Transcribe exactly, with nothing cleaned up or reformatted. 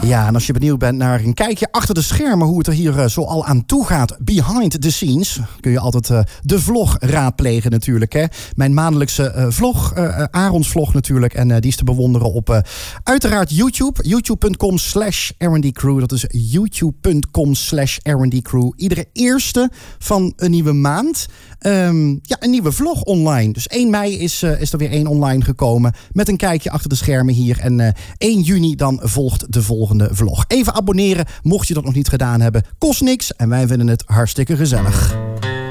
Ja, en als je benieuwd bent naar een kijkje achter de schermen, hoe het er hier uh, zo al aan toe gaat, behind the scenes, kun je altijd uh, de vlog raadplegen natuurlijk. Hè? Mijn maandelijkse uh, vlog, uh, Arons vlog natuurlijk. En uh, die is te bewonderen op uh, uiteraard YouTube. YouTube.com slash R and D Crew. Dat is YouTube.com slash R and D Crew. Iedere eerste van een nieuwe maand. Um, ja, een nieuwe vlog online. Dus één mei is, uh, is er weer één online gekomen. Met een kijkje achter de schermen hier. En uh, één juni dan volgt de volgende vlog. Even abonneren, mocht je dat nog niet gedaan hebben. Kost niks en wij vinden het hartstikke gezellig.